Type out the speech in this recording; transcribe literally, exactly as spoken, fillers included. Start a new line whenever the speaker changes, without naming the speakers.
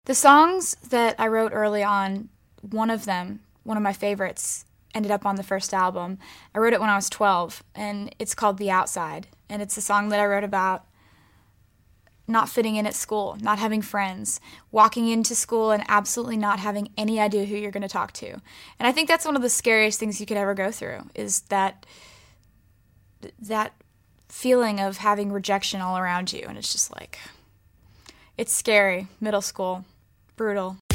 The songs that I wrote early on, one of them, one of my favorites, ended up on the first album. I wrote it when I was twelve, and it's called The Outside. And it's a song that I wrote about not fitting in at school, not having friends, walking into school and absolutely not having any idea who you're going to talk to. And I think that's one of the scariest things you could ever go through, is that that feeling of having rejection all around you. And it's just like, it's scary. Middle school. Brutal.